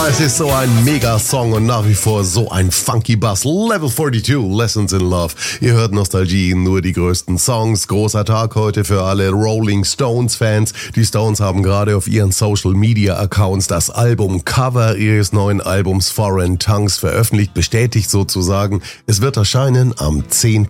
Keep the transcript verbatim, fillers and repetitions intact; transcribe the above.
Es ist so ein Mega-Song und nach wie vor so ein funky Bass. Level zweiundvierzig, Lessons in Love. Ihr hört Nostalgie, nur die größten Songs. Großer Tag heute für alle Rolling Stones-Fans. Die Stones haben gerade auf ihren Social-Media-Accounts das Album-Cover ihres neuen Albums Foreign Tongues veröffentlicht, bestätigt sozusagen. Es wird erscheinen am zehnten